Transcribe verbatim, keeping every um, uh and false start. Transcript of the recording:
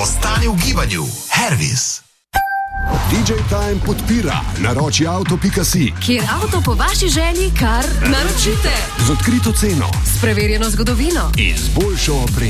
Ostani v gibanju. Hervis. D J Time podpira naroči avto pika si, kjer avto po vaši želji kar naročite. Z odkrito ceno S preverjeno zgodovino in z boljšo opremo.